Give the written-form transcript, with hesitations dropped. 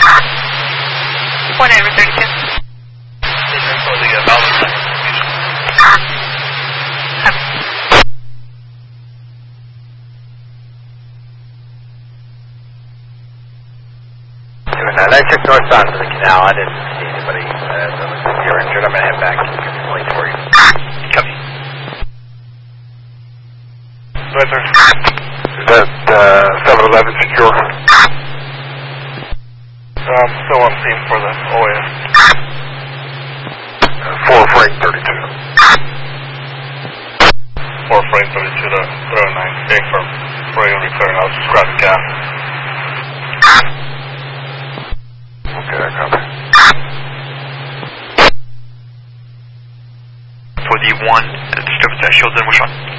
Point over 32. I checked north side of the canal. I didn't see anybody. If you're injured, I'm going to head back. Wait for you. Copy. Right there. Is that 7-Eleven secure? Still on scene for the OAS. 4 frame 32. 4 frame 32 to 309. Big firm. Before you return, I'll just grab the gas. Okay, I copy. For the 1, shields in, which one?